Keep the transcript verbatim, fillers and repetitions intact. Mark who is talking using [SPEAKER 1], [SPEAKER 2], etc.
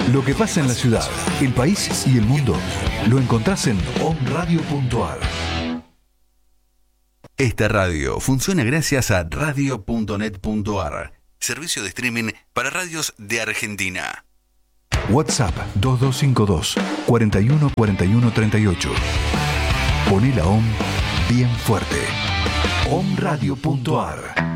[SPEAKER 1] Lo que pasa en la ciudad, el país y el mundo lo encontrás en om radio punto a r.
[SPEAKER 2] Esta radio funciona gracias a radio punto net punto a r, servicio de streaming para radios de Argentina.
[SPEAKER 1] WhatsApp dos dos cinco dos, cuatro uno cuatro uno tres ocho. Poné la O M bien fuerte. om radio punto a r.